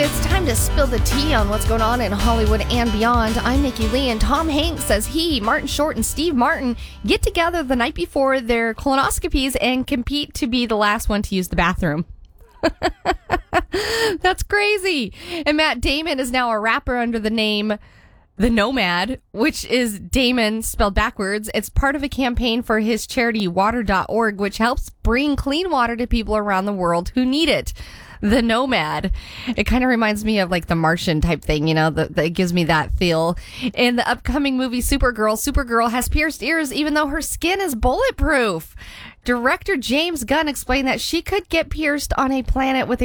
it's time to spill the tea on what's going on in Hollywood and beyond. I'm Nikki Lee, and Tom Hanks says Martin Short, and Steve Martin get together the night before their colonoscopies and compete to be the last one to use the bathroom. That's crazy. And Matt Damon is now a rapper under the name The Nomad, which is Damon spelled backwards. It's part of a campaign for his charity water.org, which helps bring clean water to people around the world who need it. The Nomad. It kind of reminds me of like the Martian type thing, you know, that gives me that feel. In the upcoming movie Supergirl has pierced ears even though her skin is bulletproof. Director James Gunn explained that she could get pierced on a planet with